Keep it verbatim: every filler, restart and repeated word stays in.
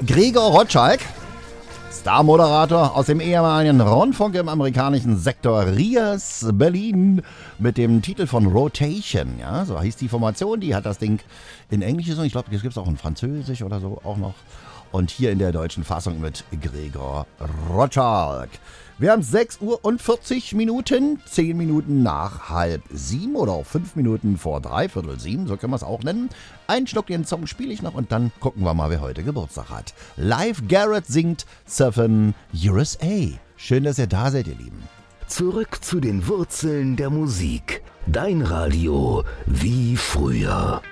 Gregor Rotschalk, Star-Moderator aus dem ehemaligen Rundfunk im amerikanischen Sektor Rias, Berlin, mit dem Titel von Rotation. Ja, so hieß die Formation. Die hat das Ding in Englisch gesungen. Ich glaube, das gibt es auch in Französisch oder so auch noch. Und hier in der deutschen Fassung mit Gregor Rotschalk. Wir haben sechs Uhr und vierzig Minuten, zehn Minuten nach halb sieben oder auch fünf Minuten vor dreiviertel sieben, so können wir es auch nennen. Einen Schluck den Song spiele ich noch und dann gucken wir mal, wer heute Geburtstag hat. Live Garrett singt Surfin' U S A. Schön, dass ihr da seid, ihr Lieben. Zurück zu den Wurzeln der Musik. Dein Radio wie früher.